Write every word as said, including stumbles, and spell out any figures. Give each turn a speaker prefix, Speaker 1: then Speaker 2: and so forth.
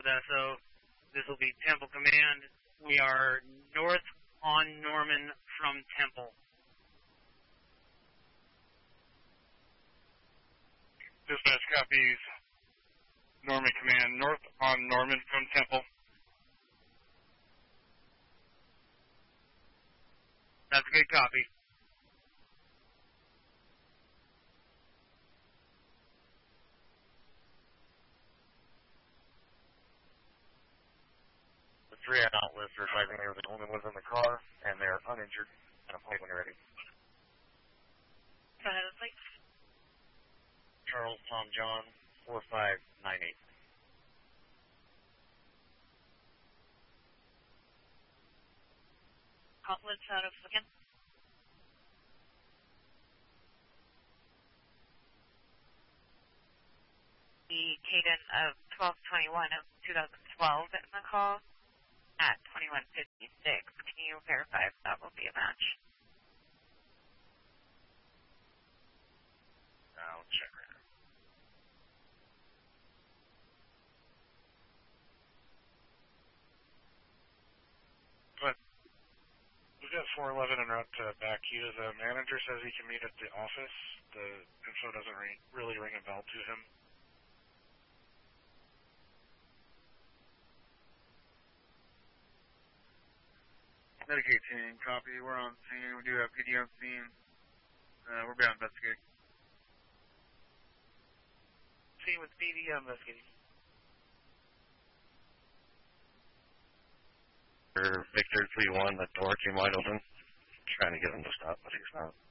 Speaker 1: S O. This will be Temple Command. We are north on Norman from Temple.
Speaker 2: Dispatch copies. Norman Command, north on Norman from Temple.
Speaker 1: That's a good copy.
Speaker 3: The three outlets are advising they were the only ones in the car, and they're uninjured. And I'm when you're ready.
Speaker 4: Go ahead, please.
Speaker 3: Charles Tom John, four five nine eight.
Speaker 4: Outlets out of again. The Caden of twelve twenty-one of two thousand twelve in the call at twenty-one fifty-six. Can you verify if that will be a match?
Speaker 3: I'll check right now.
Speaker 2: But we've got four eleven en route to Bakuta. The manager says he can meet at the office. The info doesn't ring, really ring a bell to him.
Speaker 5: Medicaid team, copy. We're on scene. We do have P D on scene. Uh, we're bound to investigate.
Speaker 1: Scene with P D investigating.
Speaker 3: Victor three one, the door came wide open. Trying to get him to stop, but he's not.